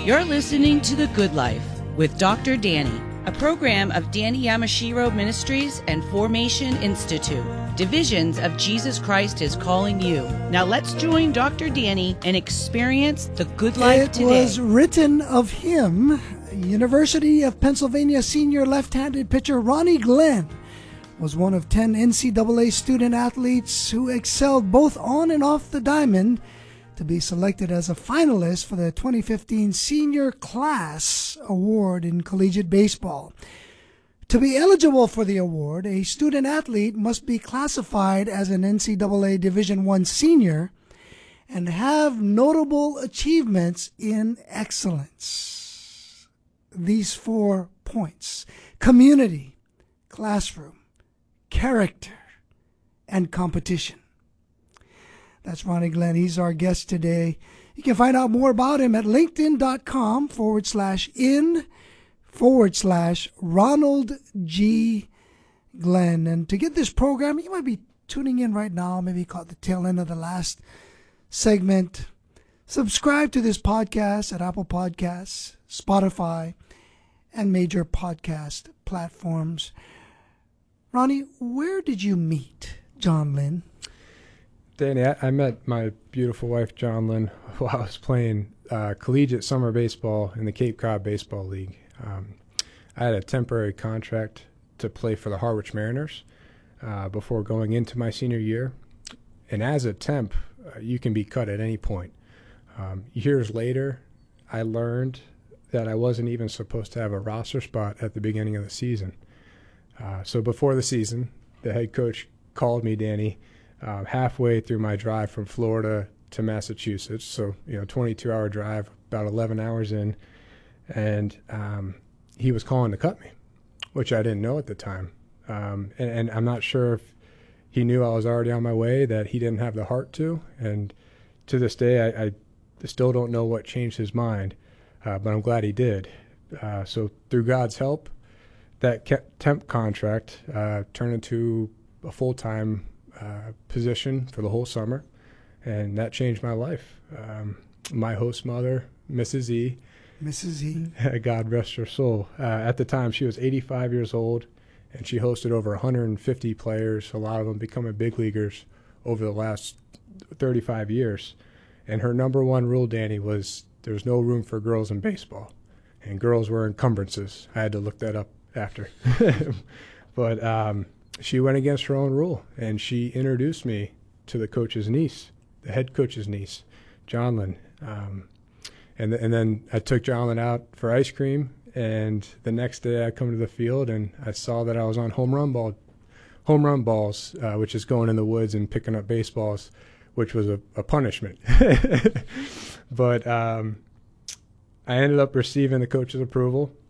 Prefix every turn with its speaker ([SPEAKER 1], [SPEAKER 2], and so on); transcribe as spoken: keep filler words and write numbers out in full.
[SPEAKER 1] You're listening to The Good Life with Doctor Danny, a program of Danny Yamashiro Ministries and Formation Institute, divisions of Jesus Christ is Calling You. Now let's join Doctor Danny and experience the good life
[SPEAKER 2] it
[SPEAKER 1] today.
[SPEAKER 2] It was written of him. University of Pennsylvania senior left-handed pitcher Ronnie Glenn was one of ten N C double A student athletes who excelled both on and off the diamond to be selected as a finalist for the twenty fifteen Senior Class Award in collegiate baseball. To be eligible for the award, a student athlete must be classified as an N C double A Division I senior and have notable achievements in excellence. These four points: community, classroom, character, and competition. That's Ronnie Glenn. He's our guest today. You can find out more about him at linkedin.com forward slash in forward slash Ronald G. Glenn. And to get this program, you might be tuning in right now, maybe caught the tail end of the last segment. Subscribe to this podcast at Apple Podcasts, Spotify, and major podcast platforms. Ronnie, where did you meet John Lynn?
[SPEAKER 3] Danny, I, I met my beautiful wife, John Lynn, while I was playing uh, collegiate summer baseball in the Cape Cod Baseball League. Um, I had a temporary contract to play for the Harwich Mariners uh, before going into my senior year. And as a temp, uh, you can be cut at any point. Um, years later, I learned that I wasn't even supposed to have a roster spot at the beginning of the season. Uh, so before the season, the head coach called me, Danny, Uh, halfway through my drive from Florida to Massachusetts, so you know, twenty-two hour drive, about eleven hours in, and um, he was calling to cut me, which I didn't know at the time, um, and, and I'm not sure if he knew I was already on my way, that he didn't have the heart to, and to this day I, I still don't know what changed his mind, uh, but I'm glad he did. Uh, so through God's help, that temp contract uh, turned into a full-time Uh, position for the whole summer, and that changed my life. Um, my host mother, Missus E.
[SPEAKER 2] Missus E.
[SPEAKER 3] God rest her soul. Uh, at the time, she was eighty-five years old, and she hosted over one hundred fifty players, a lot of them becoming big leaguers over the last thirty-five years. And her number one rule, Danny, was there was no room for girls in baseball, and girls were encumbrances. I had to look that up after. But um, she went against her own rule, and she introduced me to the coach's niece, the head coach's niece, John Lynn. Um, and, th- and then I took John Lynn out for ice cream, and the next day I come to the field, and I saw that I was on home run ball, home run balls, uh, which is going in the woods and picking up baseballs, which was a, a punishment. But um, I ended up receiving the coach's approval,